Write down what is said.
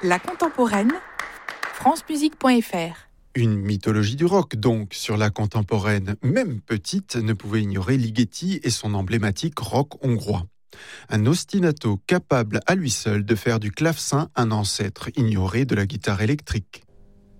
La contemporaine, francemusique.fr. Une mythologie du rock, donc, sur la contemporaine. Même petite, ne pouvait ignorer Ligeti et son emblématique rock hongrois. Un ostinato capable à lui seul de faire du clavecin un ancêtre ignoré de la guitare électrique.